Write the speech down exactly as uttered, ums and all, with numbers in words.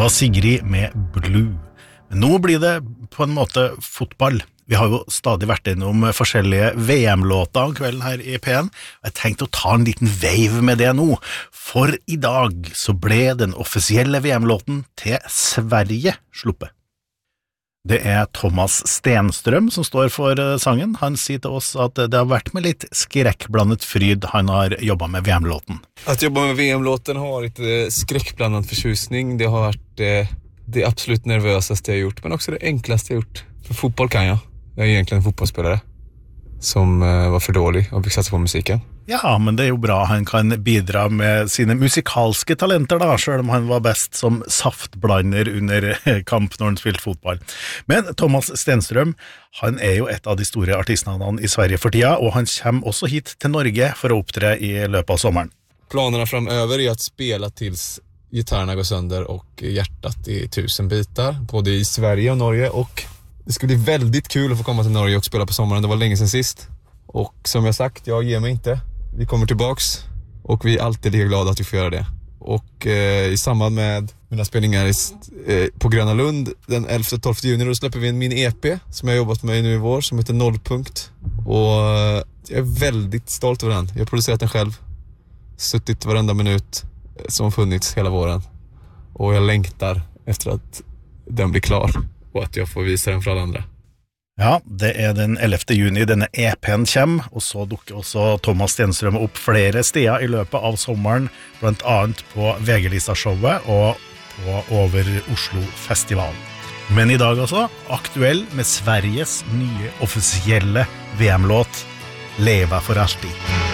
var Sigrid med Blue. Men nå blir det på en måte fotball. Vi har jo stadig vært innom forskjellige V M-låter om kvelden her i P en, og jeg tenkte å ta en liten wave med det nå, for i dag så ble den offisielle V M-låten til Sverige sluppet. Det er Thomas Stenström som står for sangen. Han sier til oss at det har vært med litt skräckblandet fryd han har jobbet med V M-låten. Att jobba med V M-låten har varit eh, skräckblandad förtjusning. Det har varit eh, det absolut nervösaste jag gjort, men också det enklaste jag gjort. För fotboll kan jag. Jag är egentligen en fotbollsspelare som eh, var för dålig och fick satsa på musiken. Ja, men det er jo bra han kan bidra med sine musikalske talenter da, selv om han var best som saftblander under kamp når han spilte fotball. Men Thomas Stenström, han er jo et av de store artistnavnene i Sverige for tida, og han kommer også hit til Norge for å opptre i løpet av sommeren. Planerna framöver är att spela tills gitarrerna går sönder och hjärtat i tusen bitar, både i Sverige och Norge, och det ska bli väldigt kul att få komma till Norge och spela på sommaren. Det var länge sedan sist. Och som jag sagt, jag ger mig inte. Vi kommer tillbaks och vi är alltid lika glada att vi får göra det. Och eh, i samband med mina spelningar i, eh, på Gröna Lund den elfte och tolfte juni då släpper vi en mini-E P som jag har jobbat med nu i vår som heter Nollpunkt. Och eh, jag är väldigt stolt över den. Jag har producerat den själv. Suttit varenda minut som funnits hela våren. Och jag längtar efter att den blir klar och att jag får visa den för alla andra. Ja, det er den ellevte juni denne E P-en kommer, og så dukker også Thomas Stenström opp flere steder i løpet av sommeren, blant annet på V G-lista-showet og på Over Oslo-festivalen. Men i dag også, aktuell med Sveriges nye offisielle V M-låt Leva for alltid.